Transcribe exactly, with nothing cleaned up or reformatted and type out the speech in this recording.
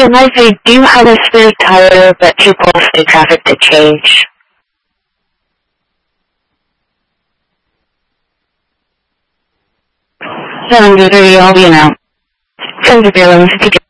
So like they do have a smooth tire, but too close to traffic to change. seven three, I'll be an out. seven zero,